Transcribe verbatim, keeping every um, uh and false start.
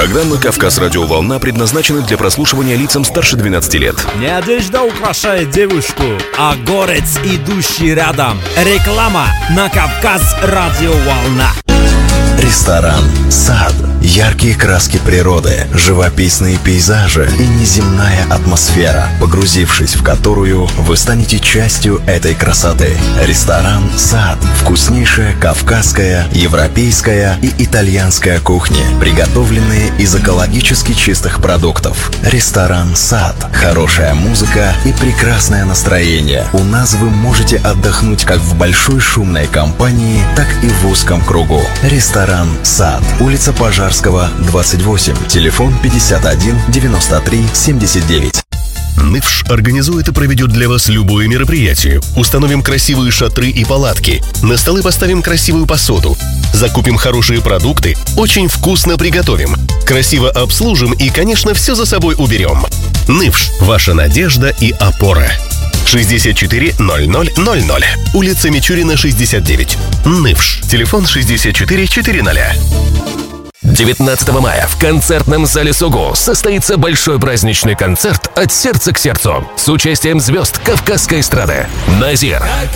Программа «Кавказ Радиоволна» предназначена для прослушивания лицам старше двенадцати лет. Не одежда украшает девушку, а горец, идущий рядом. Реклама на «Кавказ Радиоволна». Ресторан «Сад». Яркие краски природы, живописные пейзажи и неземная атмосфера, погрузившись в которую вы станете частью этой красоты. Ресторан «Сад». Вкуснейшая кавказская, европейская и итальянская кухни, приготовленные из экологически чистых продуктов. Ресторан «Сад». Хорошая музыка и прекрасное настроение. У нас вы можете отдохнуть как в большой шумной компании, так и в узком кругу. Ресторан «Сад». Улица Пожарского, двадцать восемь. Телефон пятьдесят один девяносто три семьдесят девять. Нывш организует и проведет для вас любое мероприятие. Установим красивые шатры и палатки. На столы поставим красивую посуду. Закупим хорошие продукты. Очень вкусно приготовим. Красиво обслужим и, конечно, все за собой уберем. Нывш. Ваша надежда и опора. шестьдесят четыре ноль ноль ноль ноль. Улица Мичурина, шестьдесят девять. Нывш. Телефон шестьдесят четыре четыреста. девятнадцатого мая в концертном зале СОГУ состоится большой праздничный концерт «От сердца к сердцу» с участием звезд кавказской эстрады: Назир,